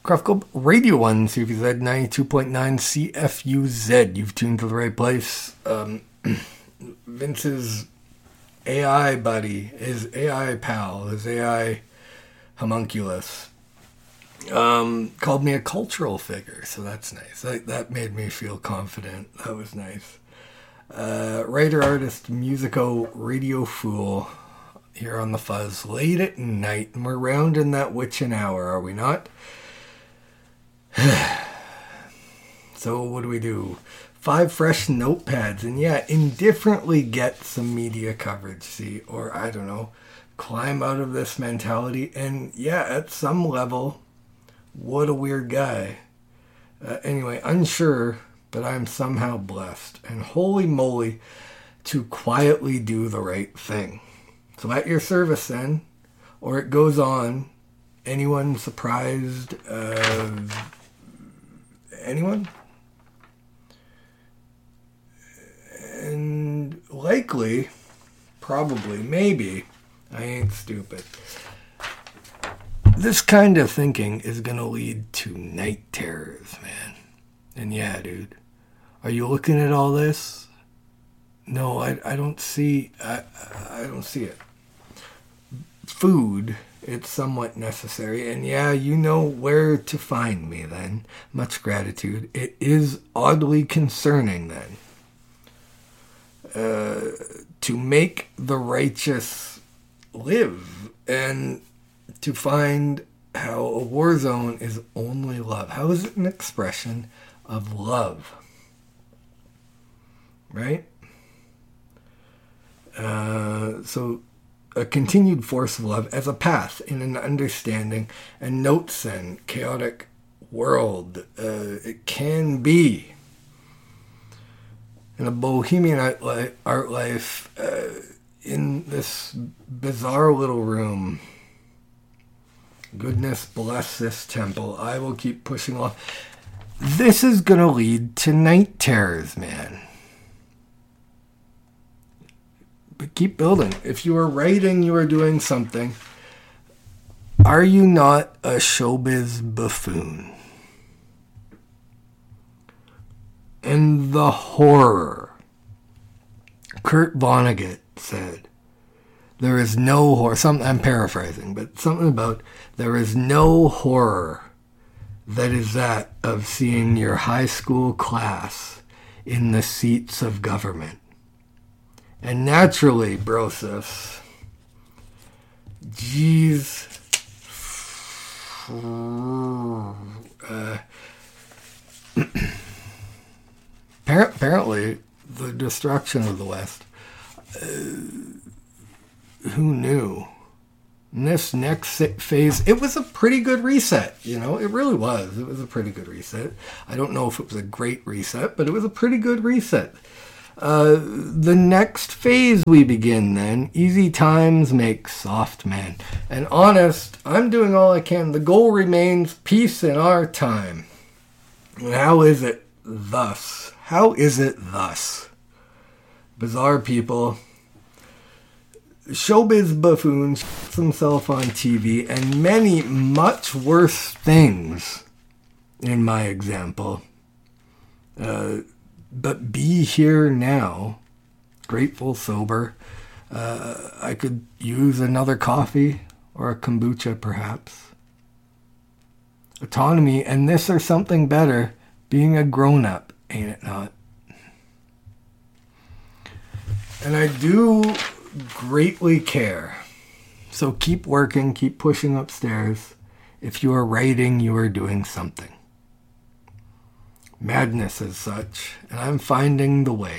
Craft Radio 1, CFUZ 92.9 CFUZ. You've tuned to the right place. Vince's AI buddy, his AI pal, his AI homunculus, called me a cultural figure, so that's nice. That made me feel confident. That was nice. Writer, artist, musico, radio fool, here on the Fuzz, late at night, and we're rounding that witching hour, are we not? So what do? 5 fresh notepads, and yeah, indifferently get some media coverage, see, or I don't know, climb out of this mentality, and yeah, at some level, what a weird guy. Anyway, unsure, but I'm somehow blessed, and holy moly, to quietly do the right thing. So at your service then, or it goes on. Anyone surprised? Anyone? And likely, probably, maybe, I ain't stupid. This kind of thinking is going to lead to night terrors, man. And yeah, dude, are you looking at all this? No, I don't see, I don't see it. Food, it's somewhat necessary, and yeah, you know where to find me then. Much gratitude. It is oddly concerning then. To make the righteous live, and to find how a war zone is only love. How is it an expression of love? Right? So a continued force of love as a path in an understanding and notes then chaotic world. It can be in a bohemian art life in this bizarre little room. Goodness bless this temple. I will keep pushing on. This is going to lead to night terrors, man. But keep building. If you are writing, you are doing something. Are you not a showbiz buffoon? And the horror. Kurt Vonnegut said, there is no horror. I'm paraphrasing, but something about there is no horror that is that of seeing your high school class in the seats of government. And naturally, Broseph, geez, apparently the destruction of the West, who knew? In this next phase, it was a pretty good reset, you know, it really was. It was a pretty good reset. I don't know if it was a great reset, but it was a pretty good reset. The next phase we begin then, easy times make soft men. And honest, I'm doing all I can. The goal remains peace in our time. And how is it thus? How is it thus? Bizarre people. Showbiz buffoons shoots himself on TV and many much worse things in my example. But be here now, grateful, sober. I could use another coffee or a kombucha, perhaps. Autonomy, and this or something better, being a grown-up, ain't it not? And I do greatly care. So keep working, keep pushing upstairs. If you are writing, you are doing something. Madness as such, and I'm finding the way.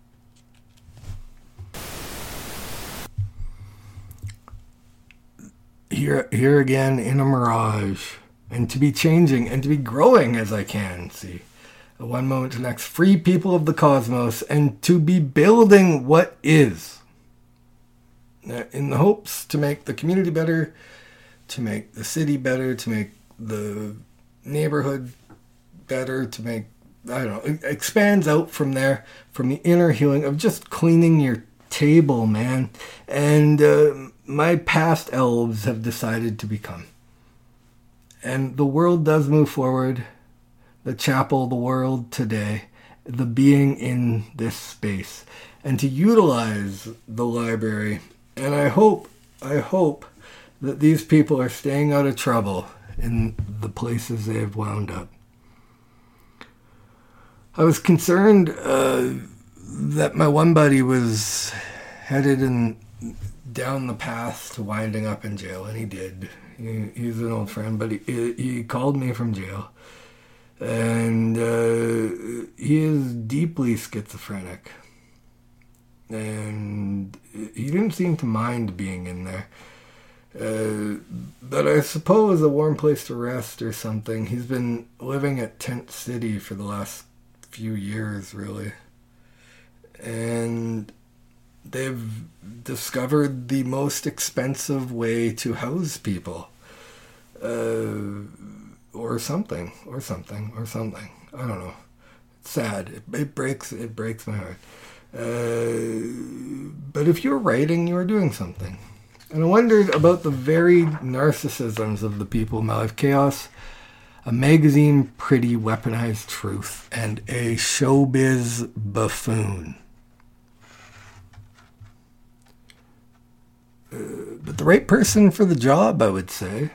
Here again in a mirage, and to be changing and to be growing as I can see. One moment to the next, free people of the cosmos, and to be building what is. In the hopes to make the community better, to make the city better, to make the neighborhood better, to make, I don't know, it expands out from there, from the inner healing of just cleaning your table, man. And my past elves have decided to become. And the world does move forward. The chapel, the world today, the being in this space. And to utilize the library. And I hope that these people are staying out of trouble in the places they've wound up. I was concerned that my one buddy was headed down the path to winding up in jail, and he did. He's an old friend, but he called me from jail. And he is deeply schizophrenic. And he didn't seem to mind being in there. But I suppose a warm place to rest or something. He's been living at Tent City for the last few years, really. And they've discovered the most expensive way to house people. Or something. I don't know. It's sad. It breaks my heart. But if you're writing, you're doing something. And I wondered about the varied narcissisms of the people in my life. Chaos, a magazine pretty weaponized truth, and a showbiz buffoon. But the right person for the job, I would say.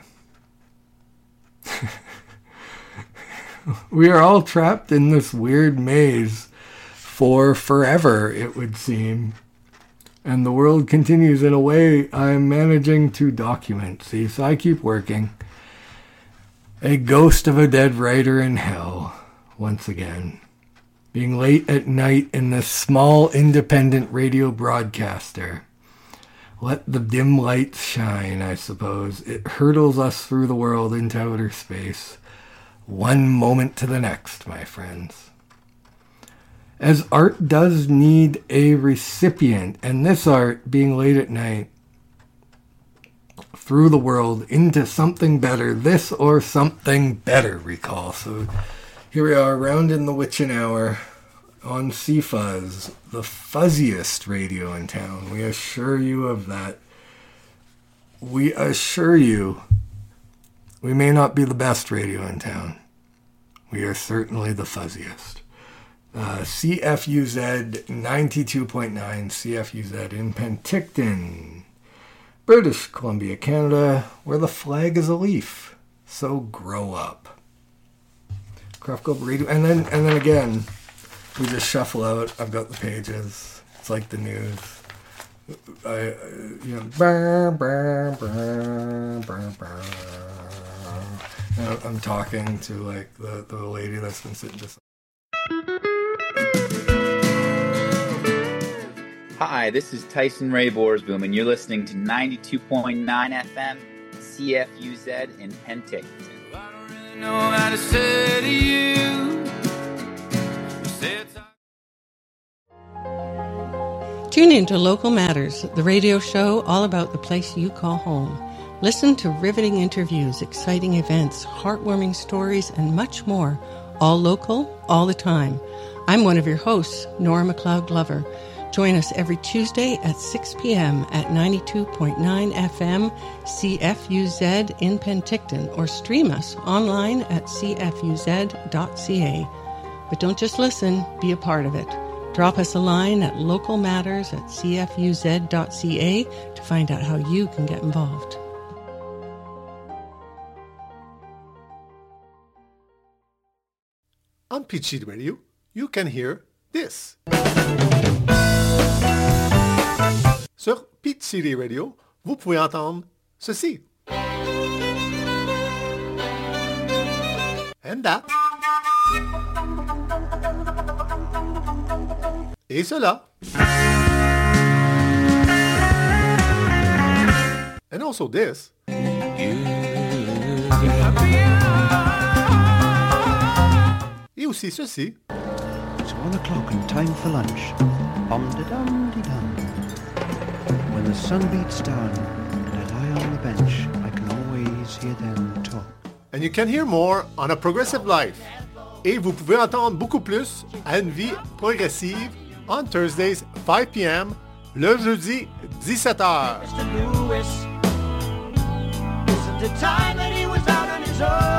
We are all trapped in this weird maze for forever, it would seem. And the world continues in a way I'm managing to document. See, so I keep working. A ghost of a dead writer in hell, once again. Being late at night in this small independent radio broadcaster. Let the dim lights shine, I suppose. It hurtles us through the world into outer space. One moment to the next, my friends. As art does need a recipient, and this art, being late at night, through the world into something better, this or something better, recall. So here we are, round in the witching hour on CFuzz, the fuzziest radio in town. We assure you of that. We assure you, we may not be the best radio in town. We are certainly the fuzziest. CFUZ 92.9, CFUZ in Penticton, British Columbia, Canada, where the flag is a leaf. So grow up. Craft Club Radio, and then again, we just shuffle out. I've got the pages. It's like the news. I'm talking to like the lady that's been sitting just. Hi, this is Tyson Ray Borsboom, and you're listening to 92.9 FM CFUZ in Penticton. I don't really know how to say to you. Tune in to Local Matters, the radio show all about the place you call home. Listen to riveting interviews, exciting events, heartwarming stories, and much more. All local, all the time. I'm one of your hosts, Nora McLeod Glover. Join us every Tuesday at 6 p.m. at 92.9 FM CFUZ in Penticton, or stream us online at cfuz.ca. But don't just listen, be a part of it. Drop us a line at localmatters@cfuz.ca to find out how you can get involved. On Peach Seed Radio, you can hear this. Sur Peach Seed Radio, vous pouvez entendre ceci. And that. Et cela. And also this. Et aussi ceci. It's 1 o'clock and time for lunch. Bum-de-dum-de-dum. When the sun beats down and I lie on the bench, I can always hear them talk. And you can hear more on A Progressive Life. Et vous pouvez entendre beaucoup plus à Une Vie Progressive on Thursdays 5 p.m. le jeudi 17h. Mr. Lewis, isn't it time that he was out on his own?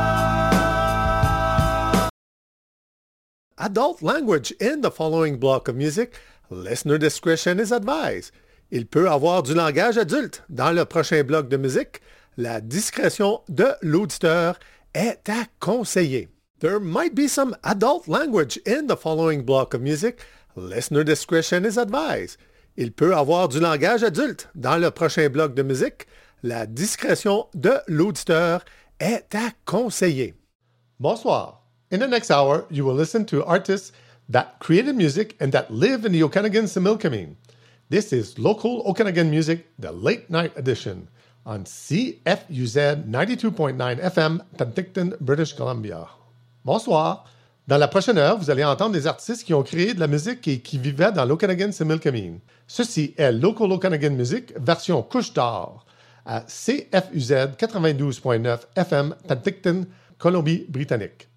adult language in the following block of music. Listener discretion is advised. Il peut avoir du langage adulte dans le prochain bloc de musique. La discrétion de l'auditeur est à conseiller. There might be some adult language in the following block of music. Listener discretion is advised. Il peut avoir du langage adulte dans le prochain bloc de musique. La discrétion de l'auditeur est à conseiller. Bonsoir. In the next hour, you will listen to artists that created music and that live in the Okanagan-Similkameen. This is Local Okanagan Music, the Late Night Edition, on CFUZ 92.9 FM, Penticton, British Columbia. Bonsoir. Dans la prochaine heure, vous allez entendre des artistes qui ont créé de la musique et qui vivaient dans l'Okanagan-Similkameen. Ceci est Local Okanagan Music, version couche d'or, à CFUZ 92.9 FM, Penticton, Colombie-Britannique.